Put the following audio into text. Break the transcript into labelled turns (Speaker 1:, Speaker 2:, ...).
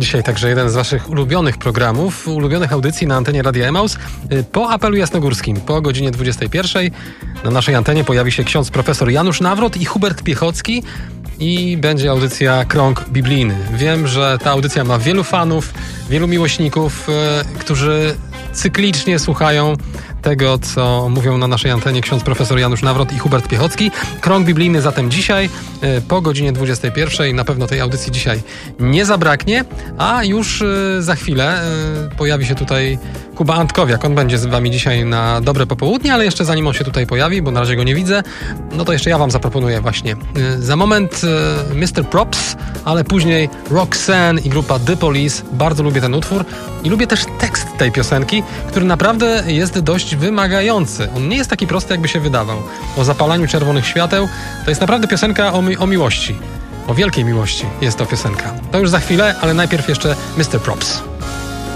Speaker 1: Dzisiaj także jeden z waszych ulubionych programów, ulubionych audycji na antenie Radia Emaus. Po apelu jasnogórskim, po godzinie 21 na naszej antenie pojawi się ksiądz profesor Janusz Nawrot i Hubert Piechocki i będzie audycja Krąg Biblijny. Wiem, że ta audycja ma wielu fanów, wielu miłośników, którzy cyklicznie słuchają tego, co mówią na naszej antenie ksiądz profesor Janusz Nawrot i Hubert Piechocki. Krąg Biblijny zatem dzisiaj po godzinie 21. Na pewno tej audycji dzisiaj nie zabraknie, a już za chwilę pojawi się tutaj Kuba Antkowiak. On będzie z wami dzisiaj na dobre popołudnie, ale jeszcze zanim on się tutaj pojawi, bo na razie go nie widzę, no to jeszcze ja wam zaproponuję właśnie za moment Mr. Props, ale później Roxanne i grupa The Police. Bardzo lubię ten utwór i lubię też tekst tej piosenki, który naprawdę jest dość wymagający. On nie jest taki prosty, jakby się wydawał. O zapalaniu czerwonych świateł to jest naprawdę piosenka o miłości. O wielkiej miłości jest to piosenka. To już za chwilę, ale najpierw jeszcze Mr. Props.